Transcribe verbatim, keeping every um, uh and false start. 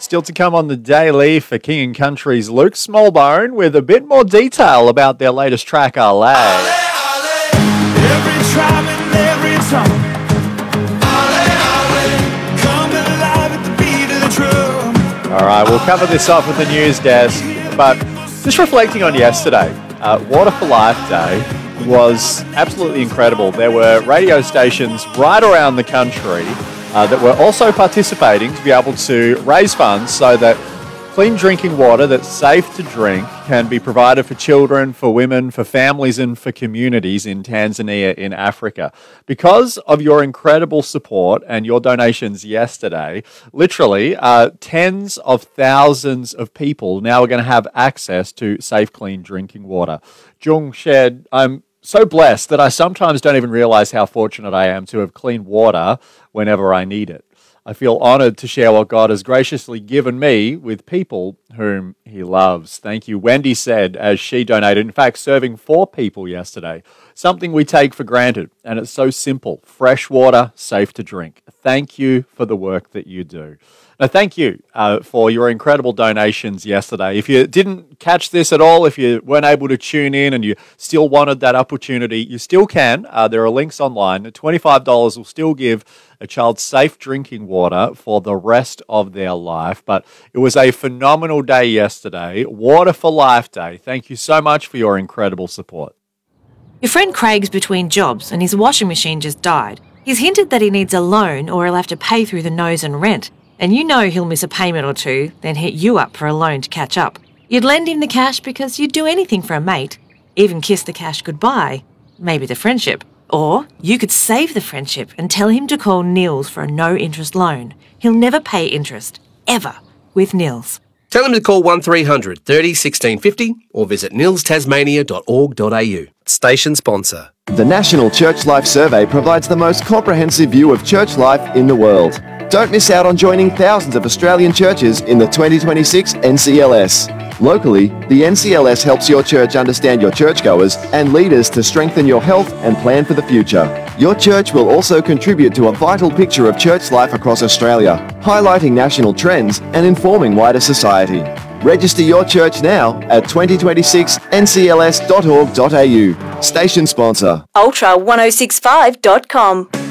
Still to come on the Daily for King and Country's Luke Smallbone with a bit more detail about their latest track, Ale. Ale, ale, every tribe and every tongue. Ale, ale, come alive at the beat of the drum. All right, we'll cover this off with the news desk, but just reflecting on yesterday, uh, Water for Life Day was absolutely incredible. There were radio stations right around the country uh, that were also participating to be able to raise funds so that clean drinking water that's safe to drink can be provided for children, for women, for families and for communities in Tanzania, in Africa. Because of your incredible support and your donations yesterday, literally uh, tens of thousands of people now are going to have access to safe, clean drinking water. Jung shared, I'm so blessed that I sometimes don't even realize how fortunate I am to have clean water whenever I need it. I feel honored to share what God has graciously given me with people whom He loves. Thank you, Wendy said as she donated, in fact, serving four people yesterday. Something we take for granted, and it's so simple. Fresh water, safe to drink. Thank you for the work that you do. Now, thank you uh, for your incredible donations yesterday. If you didn't catch this at all, if you weren't able to tune in and you still wanted that opportunity, you still can. Uh, there are links online. twenty-five dollars will still give a child safe drinking water for the rest of their life. But it was a phenomenal day yesterday. Water for Life Day. Thank you so much for your incredible support. Your friend Craig's between jobs and his washing machine just died. He's hinted that he needs a loan or he'll have to pay through the nose and rent. And you know he'll miss a payment or two, then hit you up for a loan to catch up. You'd lend him the cash because you'd do anything for a mate, even kiss the cash goodbye, maybe the friendship. Or you could save the friendship and tell him to call Nils for a no-interest loan. He'll never pay interest, ever, with Nils. Tell him to call one three hundred thirty sixteen fifty or visit nils tasmania dot org dot a u. Station sponsor. The National Church Life Survey provides the most comprehensive view of church life in the world. Don't miss out on joining thousands of Australian churches in the twenty twenty-six N C L S. Locally, the N C L S helps your church understand your churchgoers and leaders to strengthen your health and plan for the future. Your church will also contribute to a vital picture of church life across Australia, highlighting national trends and informing wider society. Register your church now at twenty twenty-six n c l s dot org dot a u. Station sponsor. ultra ten sixty-five dot com